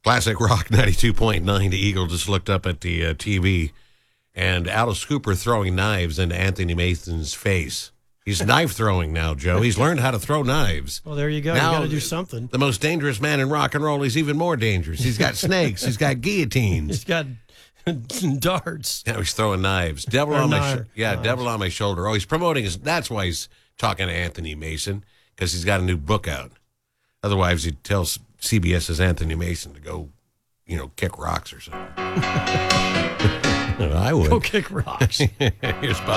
Classic Rock 92.9. The Eagle just looked up at the TV, and Alice Cooper throwing knives into Anthony Mason's face. He's knife throwing now, Joe. He's learned how to throw knives. Well, there you go. Now, you got to do something. The most dangerous man in rock and roll, he's even more dangerous. He's got snakes. He's got guillotines. He's got darts. Now he's throwing knives. Devil on my shoulder. Oh, he's promoting his. That's why he's talking to Anthony Mason, because he's got a new book out. Otherwise, he'd tell CBS's Anthony Mason to go, kick rocks or something. I would. Go kick rocks. Here's Bob.